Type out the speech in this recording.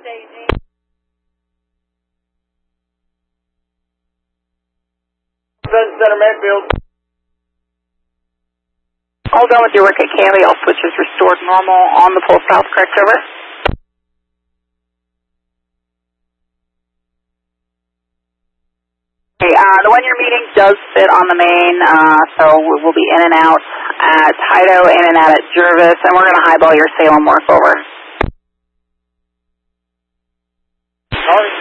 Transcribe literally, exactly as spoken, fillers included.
Daisy. Center Mayfield. All done with your work at Cali. All switches restored normal on the pole south, correct, over? Okay, uh, the one-year meeting does sit on the main, uh, so we'll be in and out at Hido, in and out at Jervis, and we're going to highball your Salem work over. All right.